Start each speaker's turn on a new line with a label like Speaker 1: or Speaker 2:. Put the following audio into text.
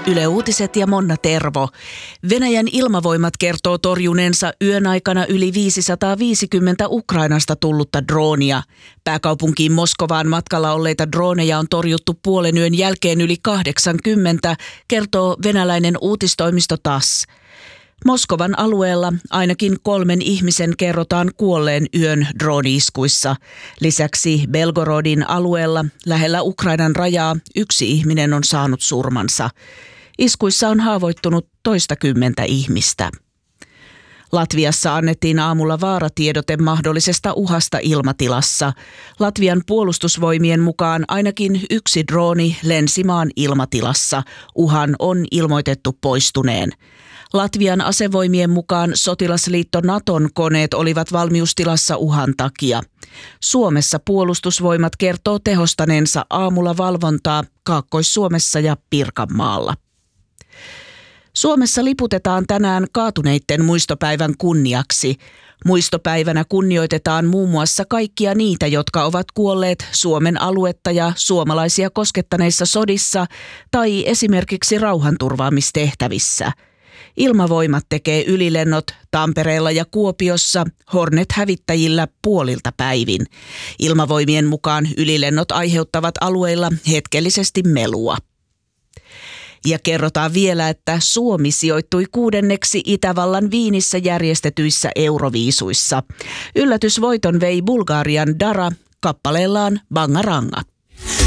Speaker 1: Yle Uutiset ja Monna Tervo. Venäjän ilmavoimat kertoo torjuneensa yön aikana yli 550 Ukrainasta tullutta droonia. Pääkaupunkiin Moskovaan matkalla olleita drooneja on torjuttu puolen yön jälkeen yli 80, kertoo venäläinen uutistoimisto TASS. Moskovan alueella ainakin 3 ihmisen kerrotaan kuolleen yön drooni-iskuissa. Lisäksi Belgorodin alueella lähellä Ukrainan rajaa 1 ihminen on saanut surmansa. Iskuissa on haavoittunut toistakymmentä ihmistä. Latviassa annettiin aamulla vaaratiedote mahdollisesta uhasta ilmatilassa. Latvian puolustusvoimien mukaan ainakin 1 drooni lensi maan ilmatilassa. Uhan on ilmoitettu poistuneen. Latvian asevoimien mukaan sotilasliitto Naton koneet olivat valmiustilassa uhan takia. Suomessa puolustusvoimat kertoo tehostaneensa aamulla valvontaa Kaakkois-Suomessa ja Pirkanmaalla. Suomessa liputetaan tänään kaatuneitten muistopäivän kunniaksi. Muistopäivänä kunnioitetaan muun muassa kaikkia niitä, jotka ovat kuolleet Suomen aluetta ja suomalaisia koskettaneissa sodissa tai esimerkiksi rauhanturvaamistehtävissä. Ilmavoimat tekee ylilennot Tampereella ja Kuopiossa Hornet-hävittäjillä puolilta päivin. Ilmavoimien mukaan ylilennot aiheuttavat alueilla hetkellisesti melua. Ja kerrotaan vielä, että Suomi sijoittui 6. Itävallan Viinissä järjestetyissä Euroviisuissa. Yllätysvoiton vei Bulgarian Dara kappaleellaan Bangaranga.